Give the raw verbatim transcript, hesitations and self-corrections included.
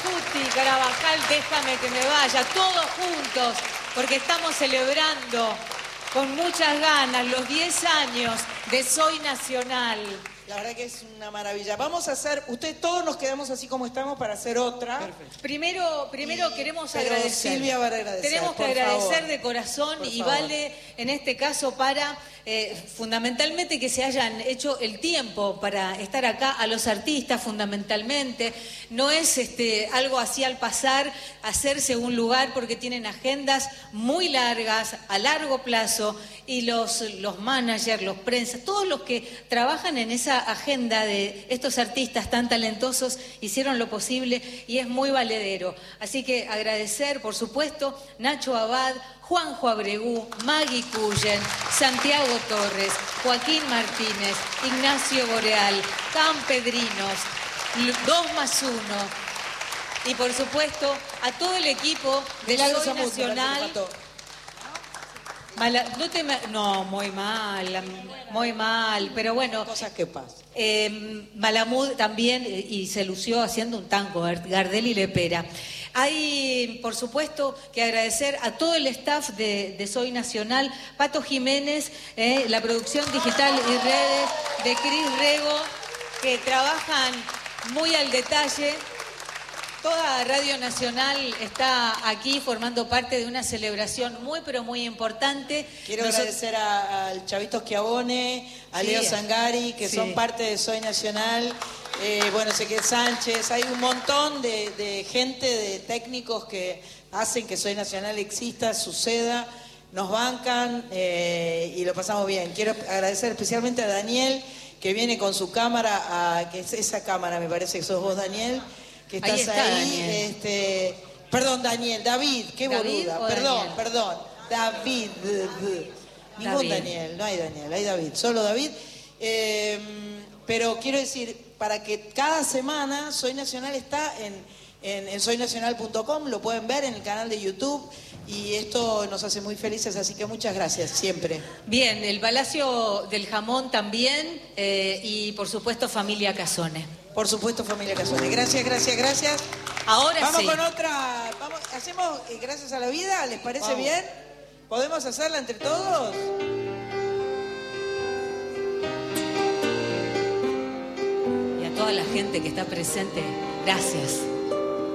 Tutti, Carabajal, déjame que me vaya, todos juntos, porque estamos celebrando con muchas ganas los diez años de Soy Nacional. La verdad que es una maravilla. Vamos a hacer, ustedes todos nos quedamos así como estamos para hacer otra. Perfecto. Primero, primero y, queremos pero agradecer. Silvia va a agradecer. Tenemos que por agradecer favor. de corazón Por y favor. vale en este caso para eh, fundamentalmente que se hayan hecho el tiempo para estar acá, a los artistas fundamentalmente. No es este, algo así al pasar, hacerse un lugar porque tienen agendas muy largas, a largo plazo, y los, los managers, los prensas, todos los que trabajan en esa agenda de estos artistas tan talentosos hicieron lo posible y es muy valedero. Así que agradecer, por supuesto, Nacho Abad, Juanjo Abregú, Maggie Cullen, Santiago Torres, Joaquín Martínez, Ignacio Boreal, Campedrinos, dos más uno y por supuesto a todo el equipo de Milagro Soy Samud, Nacional. Mala, no, te, no, muy mal, muy mal, pero bueno. Cosas que pasan. Eh, Malamud también, eh, y se lució haciendo un tango, Gardel y Lepera. Hay, por supuesto, que agradecer a todo el staff de, de Soy Nacional, Pato Jiménez, eh, la producción digital y redes de Cris Rego, que trabajan muy al detalle. Toda Radio Nacional está aquí formando parte de una celebración muy, pero muy importante. Quiero Nosotros... agradecer a- al Chavito Schiavone, a Sí, Leo Zangari, que sí. son parte de Soy Nacional. Eh, bueno, Ezequiel Sánchez, hay un montón de, de gente, de técnicos que hacen que Soy Nacional exista, suceda, nos bancan eh, y lo pasamos bien. Quiero agradecer especialmente a Daniel, que viene con su cámara, a, que es esa cámara, me parece que sos vos, Daniel, que estás Ahí ahí. está, Daniel. Este, perdón, Daniel, David, qué ¿David boluda, o perdón, Daniel? perdón, David. Ningún David. Daniel, no hay Daniel, hay David, solo David. Eh, pero quiero decir, para que cada semana Soy Nacional está en, en, en soy nacional punto com, lo pueden ver en el canal de YouTube y esto nos hace muy felices, así que muchas gracias, siempre. Bien, el Palacio del Jamón también eh, y por supuesto Familia Casone. Por supuesto, familia Casone. Gracias, gracias, gracias. Ahora Vamos sí. con otra, vamos, hacemos eh, Gracias a la Vida, ¿les parece Vamos. bien? ¿Podemos hacerla entre todos? Y a toda la gente que está presente, gracias.